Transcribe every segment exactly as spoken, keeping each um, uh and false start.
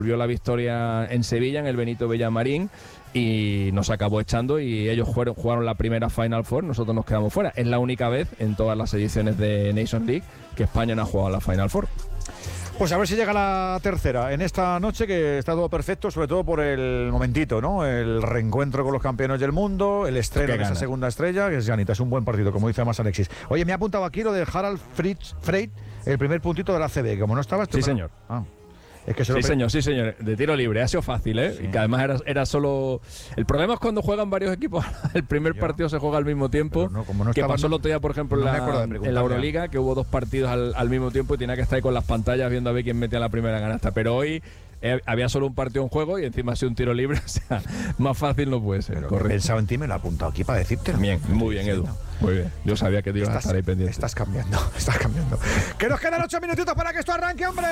Vio la victoria en Sevilla, en el Benito Villamarín, y nos acabó echando, y ellos jugaron, jugaron la primera Final Four, nosotros nos quedamos fuera. Es la única vez en todas las ediciones de Nations League que España no ha jugado la Final Four. Pues a ver si llega la tercera en esta noche, que está todo perfecto, sobre todo por el momentito, ¿no? El reencuentro con los campeones del mundo, el estreno de esa segunda estrella, que es ganita, es un buen partido, como dice más Alexis. Oye, me ha apuntado aquí lo de Harald Fritz Freyt, el primer puntito de la A C B, como no estaba... Sí, señor. Ah. Es que se sí, lo... señor, sí, señor. De tiro libre. Ha sido fácil, ¿eh? Sí. Y que además era, era solo... El problema es cuando juegan varios equipos. El primer ya. partido se juega al mismo tiempo. No, como no que pasó el otro día, por ejemplo, no en, la, en la Euroliga, que hubo dos partidos al, al mismo tiempo y tenía que estar ahí con las pantallas viendo a ver quién metía la primera canasta. Pero hoy eh, había solo un partido en juego y encima ha sido un tiro libre. O sea, más fácil no puede ser. Pero correcto. Pensaba en ti, me lo he apuntado aquí para decirte. Bien, muy bien, Edu. Muy bien. Yo sabía que te ibas estás, a estar ahí pendiente. Estás cambiando, estás cambiando. Que nos quedan ocho minutitos para que esto arranque, hombre.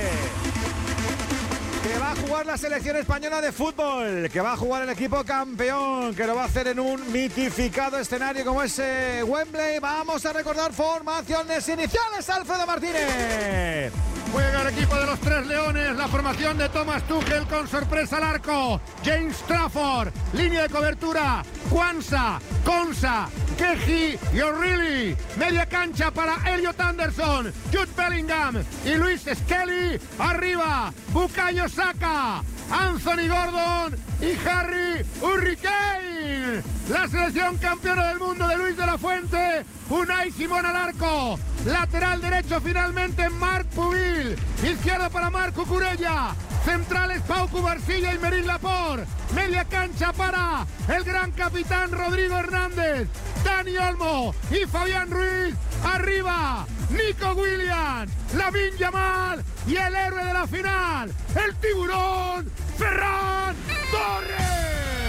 Que va a jugar la selección española de fútbol, que va a jugar el equipo campeón, que lo va a hacer en un mitificado escenario como ese Wembley. Vamos a recordar formaciones iniciales, Alfredo Martínez. Juega el equipo de los Tres Leones, la formación de Thomas Tuchel con sorpresa al arco. James Trafford, línea de cobertura, Kwanzaa, Konsa, Keji y O'Reilly. Media cancha para Elliot Anderson, Jude Bellingham y Luis Skelly. Arriba, Bukayo Saka, Anthony Gordon y Harry Hurricane. La selección campeona del mundo de Luis de la Fuente, Unai Simón al arco. Lateral derecho finalmente Marc Pubil. Izquierdo para Marc Cucurella. Centrales Pau Cubarsilla y Merín Laporte. Media cancha para el gran capitán Rodrigo Hernández, Dani Olmo y Fabián Ruiz. Arriba, Nico Williams, Lamine Yamal y el héroe de la final, el tiburón, Ferran Torres.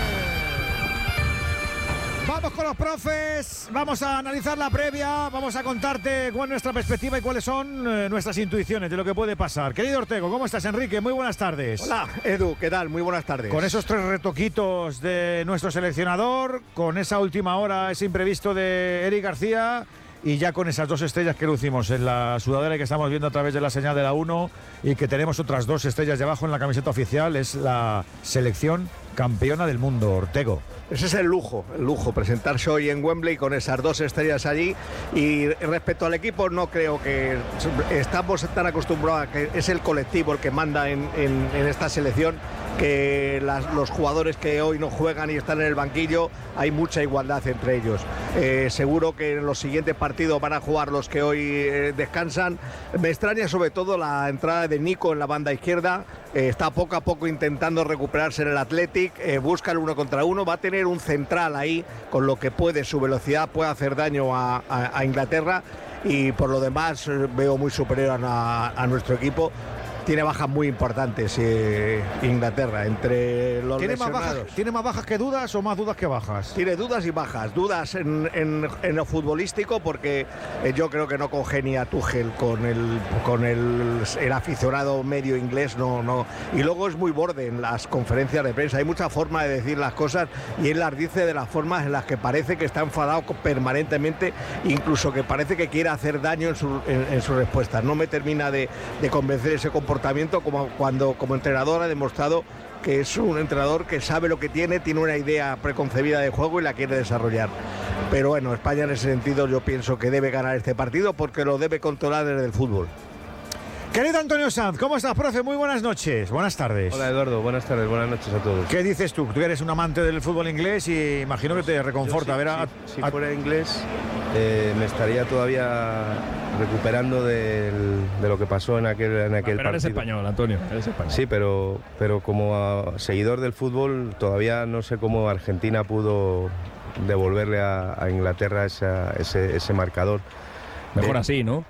Vamos con los profes, vamos a analizar la previa, vamos a contarte cuál es nuestra perspectiva y cuáles son eh, nuestras intuiciones de lo que puede pasar. Querido Ortego, ¿cómo estás, Enrique? Muy buenas tardes. Hola, Edu, ¿qué tal? Muy buenas tardes. Con esos tres retoquitos de nuestro seleccionador, con esa última hora, ese imprevisto de Eric García, y ya con esas dos estrellas que lucimos en la sudadera que estamos viendo a través de la señal de la uno, y que tenemos otras dos estrellas de abajo en la camiseta oficial, es la selección campeona del mundo, Ortego. Ese es el lujo, el lujo, presentarse hoy en Wembley con esas dos estrellas allí. Y respecto al equipo, no creo que estamos tan acostumbrados a que es el colectivo el que manda en, en, en esta selección, que las, los jugadores que hoy no juegan y están en el banquillo, hay mucha igualdad entre ellos. Eh, seguro que en los siguientes partidos van a jugar los que hoy eh, descansan. Me extraña sobre todo la entrada de Nico en la banda izquierda. Eh, está poco a poco intentando recuperarse en el Athletic, eh, busca el uno contra uno, va a tener un central ahí, con lo que puede, su velocidad puede hacer daño a, a, a Inglaterra, y por lo demás eh, veo muy superior a, a nuestro equipo. Tiene bajas muy importantes eh, Inglaterra, entre los ¿Tiene más, bajas, ¿Tiene más bajas que dudas o más dudas que bajas? Tiene dudas y bajas. Dudas en, en, en lo futbolístico, porque eh, yo creo que no congenia Tuchel con el con el, el aficionado medio inglés, no, no. Y luego es muy borde en las conferencias de prensa. Hay mucha forma de decir las cosas y él las dice de las formas en las que parece que está enfadado permanentemente, incluso que parece que quiere hacer daño en, su, en, en sus respuestas. No me termina de, de convencer ese comportamiento. Como cuando como entrenador ha demostrado que es un entrenador que sabe lo que tiene, tiene una idea preconcebida de juego y la quiere desarrollar. Pero bueno, España en ese sentido yo pienso que debe ganar este partido porque lo debe controlar desde el fútbol. Querido Antonio Sanz, ¿cómo estás, profe? Muy buenas noches, buenas tardes. Hola, Eduardo, buenas tardes, buenas noches a todos. ¿Qué dices tú? Tú eres un amante del fútbol inglés y imagino que te reconforta. Yo, a ver, si, a, si a, fuera inglés, eh, me estaría todavía recuperando del, de lo que pasó en aquel, en aquel pero partido. Eres español, Antonio, eres español. Sí, pero, pero como a, seguidor del fútbol, todavía no sé cómo Argentina pudo devolverle a, a Inglaterra esa, ese, ese marcador. Mejor de, así, ¿no?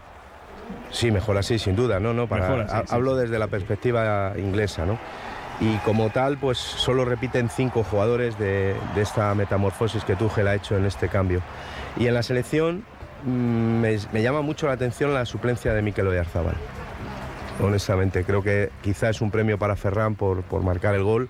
Sí, mejor así, sin duda, ¿no? no para, así, ha, sí, hablo sí. desde la perspectiva inglesa, ¿no? Y como tal, pues solo repiten cinco jugadores de, de esta metamorfosis que Tuchel ha hecho en este cambio. Y en la selección mmm, me, me llama mucho la atención la suplencia de Mikel Oyarzabal. Honestamente, creo que quizá es un premio para Ferran por, por marcar el gol,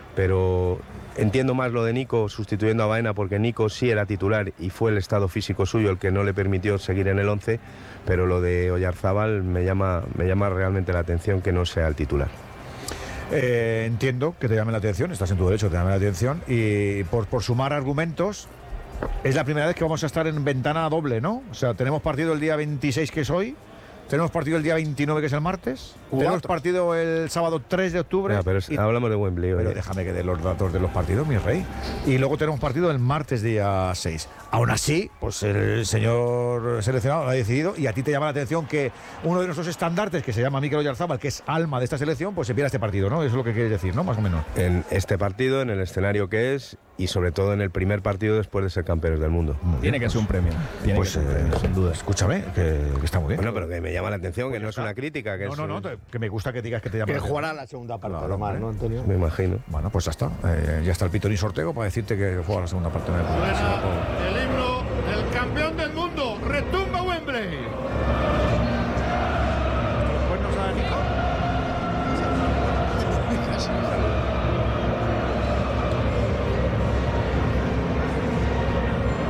pero entiendo más lo de Nico sustituyendo a Baena, porque Nico sí era titular y fue el estado físico suyo el que no le permitió seguir en el once, pero lo de Oyarzabal me llama, me llama realmente la atención que no sea el titular. Eh, entiendo que te llame la atención, estás en tu derecho, te llame la atención, y por, por sumar argumentos, es la primera vez que vamos a estar en ventana doble, ¿no? O sea, tenemos partido el día veintiséis, que es hoy, tenemos partido el día veintinueve, que es el martes, Cuatro. tenemos partido el sábado tres de octubre. Ya, pero es- y- hablamos de Wembley. pero oye. déjame que dé los datos de los partidos, mi rey. Y luego tenemos partido el martes día seis. Aún así, pues el señor seleccionado lo ha decidido, y a ti te llama la atención que uno de nuestros estandartes, que se llama Mikel Oyarzabal, que es alma de esta selección, pues se pierda este partido, ¿no? Eso es lo que quieres decir, ¿no? Más o menos. En este partido, en el escenario que es, y sobre todo en el primer partido después de ser campeones del mundo. Tiene que ser un premio. Tiene Pues que ser un eh, premio, sin duda. escúchame, que, que está muy bien. Bueno, pero que me llama la atención, que no es una crítica, que no, es no, no, un- te- que me gusta que digas que te llama Que la atención. jugará la segunda parte, Claro, lo más, hombre. ¿no, Antonio? Me imagino. Bueno, pues ya está. Eh, ya está el Pitonín Sortego para decirte que juega la segunda parte. Suena el himno del campeón del mundo. Retumba Wembley.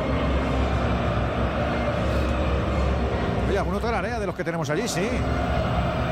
Oye, ¿alguno tararea de los que tenemos allí? Sí.